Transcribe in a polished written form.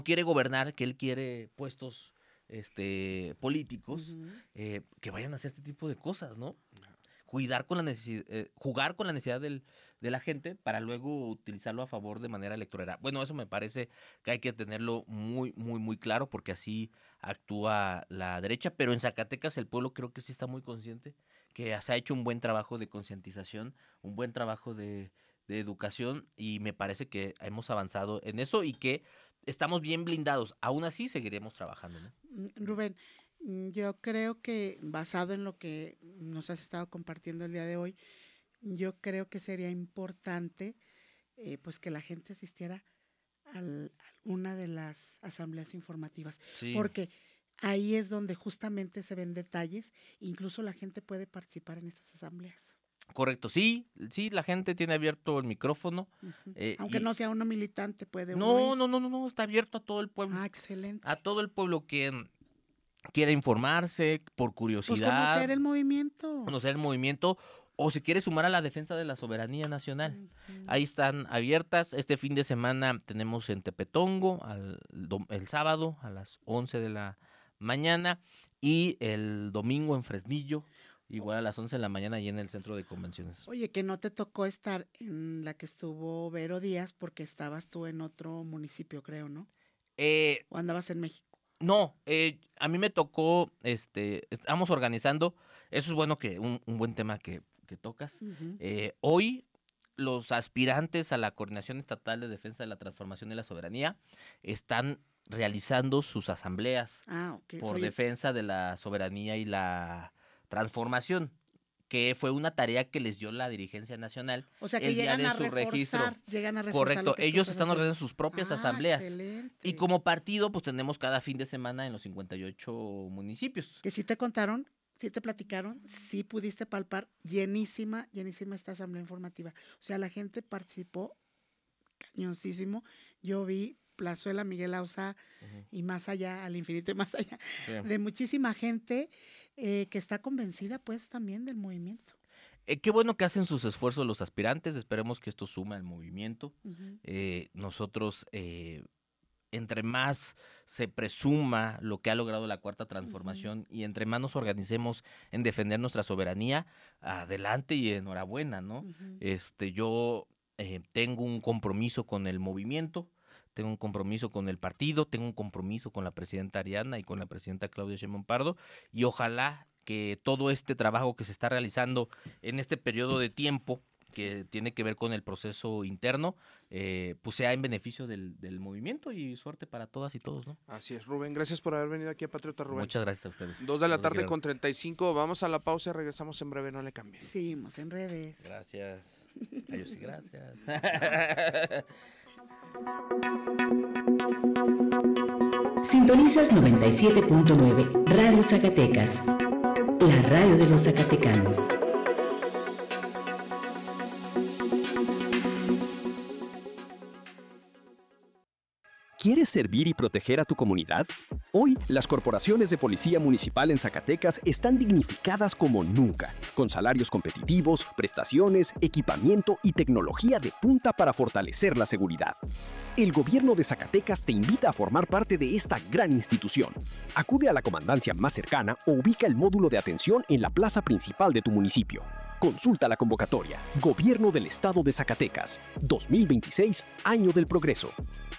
quiere gobernar, que él quiere puestos políticos, que vayan a hacer este tipo de cosas, ¿no? Jugar con la necesidad de la gente para luego utilizarlo a favor de manera electorera. Bueno, eso me parece que hay que tenerlo muy, muy, muy claro, porque así actúa la derecha, pero en Zacatecas el pueblo creo que sí está muy consciente, que se ha hecho un buen trabajo de concientización, un buen trabajo de educación, y me parece que hemos avanzado en eso y que estamos bien blindados. Aún así seguiremos trabajando, ¿no? Rubén, yo creo que basado en lo que nos has estado compartiendo el día de hoy, yo creo que sería importante pues que la gente asistiera a alguna de las asambleas informativas, Sí. porque ahí es donde justamente se ven detalles, incluso la gente puede participar en estas asambleas. Correcto, sí, la gente tiene abierto el micrófono. Aunque no sea uno militante, puede No, uno ir. no, está abierto a todo el pueblo. Ah, excelente. A todo el pueblo que quiera informarse, por curiosidad. Pues conocer el movimiento. O si quiere sumar a la defensa de la soberanía nacional. Ahí están abiertas. Este fin de semana tenemos en Tepetongo, el sábado a las 11 de la mañana, y el domingo en Fresnillo, igual a las 11 de la mañana, ahí en el centro de convenciones. Oye, que no te tocó estar en la que estuvo Vero Díaz porque estabas tú en otro municipio, creo, ¿no? ¿O andabas en México? No, a mí me tocó, estamos organizando, eso es bueno, que un buen tema que tocas. Hoy los aspirantes a la Coordinación Estatal de Defensa de la Transformación y la Soberanía están realizando sus asambleas por defensa de la soberanía y la transformación, que fue una tarea que les dio la dirigencia nacional. O sea, que llegan a reforzar. Correcto, ellos están organizando sus propias asambleas. Excelente. Y como partido, pues tenemos cada fin de semana en los 58 municipios. Que sí te contaron, sí te platicaron, sí pudiste palpar, llenísima esta asamblea informativa. O sea, la gente participó cañoncísimo. Yo vi Plazuela, Miguel Auza y más allá, al infinito y más allá, de muchísima gente que está convencida pues también del movimiento. Qué bueno que hacen sus esfuerzos los aspirantes, esperemos que esto suma al movimiento. Nosotros, entre más se presuma lo que ha logrado la Cuarta Transformación y entre más nos organicemos en defender nuestra soberanía, adelante y enhorabuena, ¿no? Yo tengo un compromiso con el movimiento, tengo un compromiso con el partido, tengo un compromiso con la presidenta Ariadna y con la presidenta Claudia Sheinbaum Pardo, y ojalá que todo este trabajo que se está realizando en este periodo de tiempo que tiene que ver con el proceso interno, pues sea en beneficio del movimiento, y suerte para todas y todos, ¿no? Así es, Rubén, gracias por haber venido aquí a Patriota, Rubén. Muchas gracias a ustedes. 2 de la tarde con 35, vamos a la pausa, regresamos en breve, no le cambien. Seguimos en redes. Gracias. Ay, yo sí, gracias. Sintonizas 97.9 Radio Zacatecas, la radio de los zacatecanos. ¿Quieres servir y proteger a tu comunidad? Hoy, las corporaciones de policía municipal en Zacatecas están dignificadas como nunca, con salarios competitivos, prestaciones, equipamiento y tecnología de punta para fortalecer la seguridad. El gobierno de Zacatecas te invita a formar parte de esta gran institución. Acude a la comandancia más cercana o ubica el módulo de atención en la plaza principal de tu municipio. Consulta la convocatoria. Gobierno del Estado de Zacatecas. 2026, Año del Progreso.